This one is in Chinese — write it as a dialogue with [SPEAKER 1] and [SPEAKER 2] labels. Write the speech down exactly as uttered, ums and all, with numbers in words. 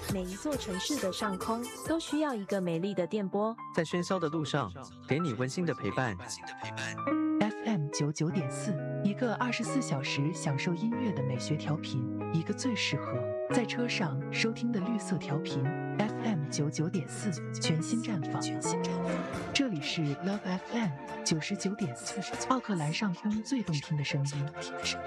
[SPEAKER 1] 每一座城市的上空都需要一个美丽的电波，
[SPEAKER 2] 在喧嚣的路上，给你温馨的陪伴。
[SPEAKER 3] F M 九九点四，一个二十四小时享受音乐的美学调频，一个最适合在车上收听的绿色调频。F M 九九点四，全新绽放。这里是 Love F M 九十九点四，奥克兰上空最动听的声音。